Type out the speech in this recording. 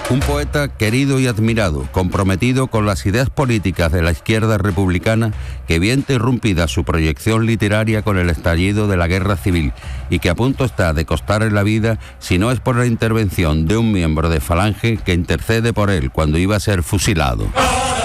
Un poeta querido y admirado, comprometido con las ideas políticas de la izquierda republicana, que vio interrumpida su proyección literaria con el estallido de la Guerra Civil y que a punto está de costarle la vida si no es por la intervención de un miembro de Falange que intercede por él cuando iba a ser fusilado.